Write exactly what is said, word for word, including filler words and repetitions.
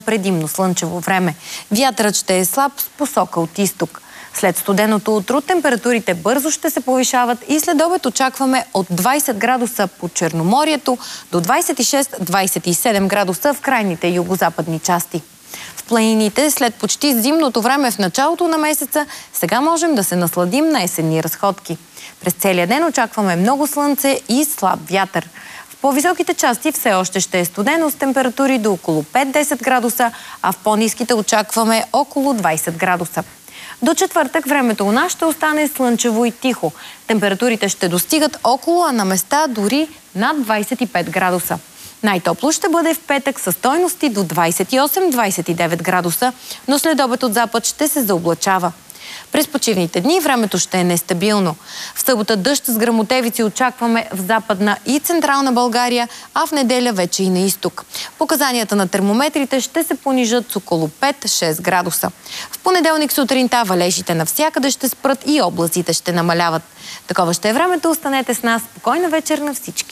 предимно слънчево време. Вятърът ще е слаб с посока от изток. След студеното утро температурите бързо ще се повишават и след обед очакваме от двайсет градуса по Черноморието до двайсет и шест до двайсет и седем градуса в крайните югозападни части. В планините след почти зимното време в началото на месеца сега можем да се насладим на есенни разходки. През целия ден очакваме много слънце и слаб вятър. В по-високите части все още ще е студено с температури до около пет до десет градуса, а в по-ниските очакваме около двайсет градуса. До четвъртък времето у нас ще остане слънчево и тихо. Температурите ще достигат около, а на места дори над двайсет и пет градуса. Най-топло ще бъде в петък със стойности до двайсет и осем до двайсет и девет градуса, но след обед от запад ще се заоблачава. През почивните дни времето ще е нестабилно. В събота дъжд с гръмотевици очакваме в Западна и Централна България, а в неделя вече и на изток. Показанията на термометрите ще се понижат с около пет до шест градуса. В понеделник сутринта валежите навсякъде ще спрат и облаците ще намаляват. Такова ще е времето. Останете с нас. Спокойна вечер на всички!